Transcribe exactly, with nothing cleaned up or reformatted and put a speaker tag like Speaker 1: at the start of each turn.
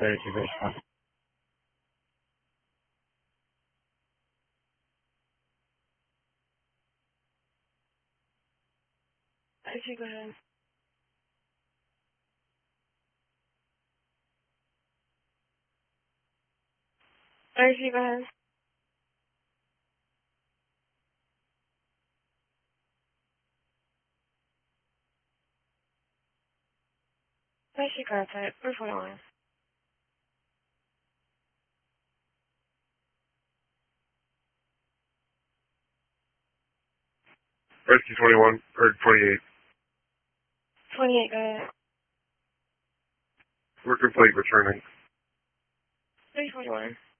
Speaker 1: thirty-two, thirty-five.
Speaker 2: Okay, go ahead. Okay, go ahead. Okay, go ahead. We're following.
Speaker 3: Rescue twenty-one, or twenty-eight.
Speaker 2: twenty-eight, go ahead.
Speaker 3: We're complete returning.
Speaker 2: three forty-one.